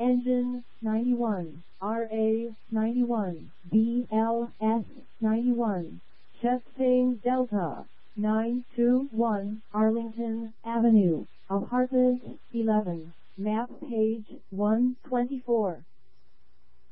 Engine 91, RA 91, BLS 91, Chastain Delta 921, Arlington Avenue, Apartment 11, map page 124.